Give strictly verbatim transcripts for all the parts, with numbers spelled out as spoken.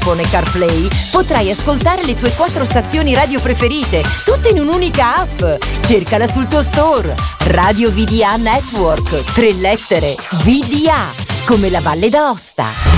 smartphone e CarPlay potrai ascoltare le tue quattro stazioni radio preferite, tutte in un'unica app. Cercala sul tuo store. Radio V D A Network, tre lettere, V D A, come la Valle d'Aosta.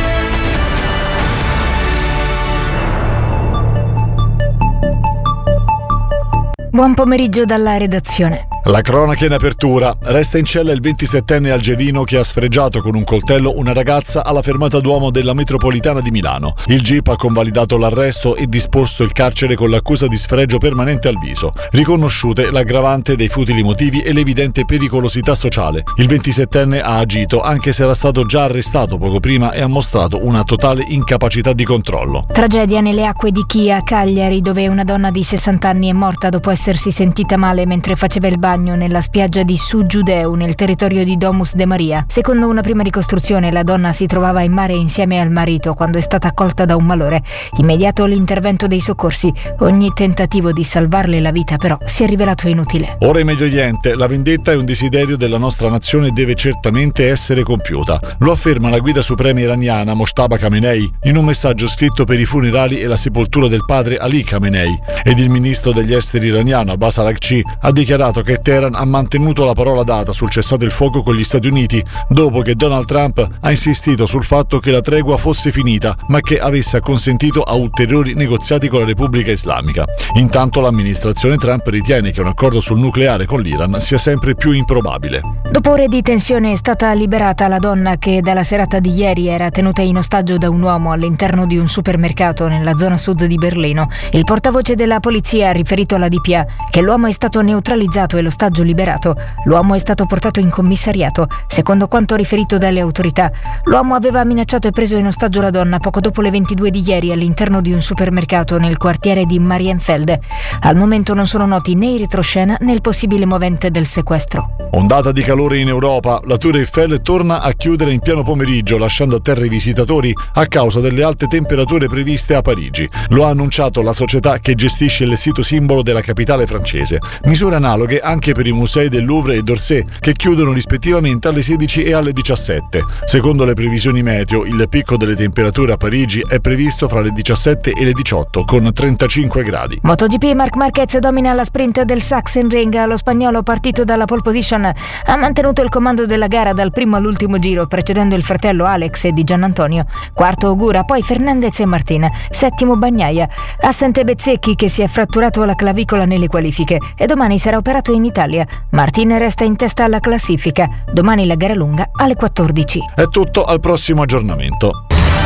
Buon pomeriggio dalla redazione. La cronaca in apertura. Resta in cella il ventisettenne algerino che ha sfregiato con un coltello una ragazza alla fermata Duomo della metropolitana di Milano. Il G I P ha convalidato l'arresto e disposto il carcere con l'accusa di sfregio permanente al viso. Riconosciute l'aggravante dei futili motivi e l'evidente pericolosità sociale. Il ventisettenne ha agito anche se era stato già arrestato poco prima e ha mostrato una totale incapacità di controllo. Tragedia nelle acque di Chia, a Cagliari, dove una donna di sessanta anni è morta dopo essersi sentita male mentre faceva il bagno nella spiaggia di Su Giudeu nel territorio di Domus de Maria. Secondo una prima ricostruzione, la donna si trovava in mare insieme al marito quando è stata colta da un malore. Immediato l'intervento dei soccorsi. Ogni tentativo di salvarle la vita però si è rivelato inutile. Ora in Medio Oriente, la vendetta è un desiderio della nostra nazione e deve certamente essere compiuta. Lo afferma la guida suprema iraniana Mojtaba Khamenei in un messaggio scritto per i funerali e la sepoltura del padre Ali Khamenei. Ed il ministro degli esteri iraniano Abbas Araghchi ha dichiarato che Teheran ha mantenuto la parola data sul cessate il fuoco con gli Stati Uniti dopo che Donald Trump ha insistito sul fatto che la tregua fosse finita ma che avesse acconsentito a ulteriori negoziati con la Repubblica Islamica. Intanto l'amministrazione Trump ritiene che un accordo sul nucleare con l'Iran sia sempre più improbabile. Dopo ore di tensione è stata liberata la donna che dalla serata di ieri era tenuta in ostaggio da un uomo all'interno di un supermercato nella zona sud di Berlino. Il portavoce della polizia ha riferito alla D P A che l'uomo è stato neutralizzato e l'ostaggio liberato. L'uomo è stato portato in commissariato. Secondo quanto riferito dalle autorità, l'uomo aveva minacciato e preso in ostaggio la donna poco dopo le ventidue di ieri all'interno di un supermercato nel quartiere di Marienfelde. Al momento non sono noti né i retroscena né il possibile movente del sequestro. Ondata di calore in Europa. La Tour Eiffel torna a chiudere in pieno pomeriggio, lasciando a terra i visitatori a causa delle alte temperature previste a Parigi. Lo ha annunciato la società che gestisce il sito simbolo della capitale francese. Misure analoghe anche per i musei del Louvre e d'Orsay, che chiudono rispettivamente alle sedici e alle diciassette. Secondo le previsioni meteo, il picco delle temperature a Parigi è previsto fra le diciassette e le diciotto, con trentacinque gradi. MotoGP, Marc Marquez domina la sprint del Sachsenring. Lo spagnolo, partito dalla pole position, ha mantenuto il comando della gara dal primo all'ultimo giro, precedendo il fratello Alex e di Giannantonio. Quarto Ogura, poi Fernandez e Martin. Settimo Bagnaia. Assente Bezzecchi, che si è fratturato la clavicola nelle qualifiche e domani sarà operato in Italia. Martin resta in testa alla classifica. Domani la gara lunga alle quattordici. È tutto, al prossimo aggiornamento.